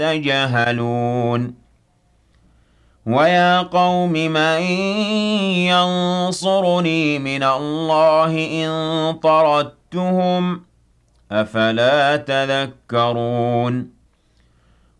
يَجْهَلُونَ وَيَا قَوْمِ مَن يَنصُرُنِي مِنَ اللَّهِ إِن طَرَدتُّهُمْ ۚ أَفَلَا تَذَكَّرُونَ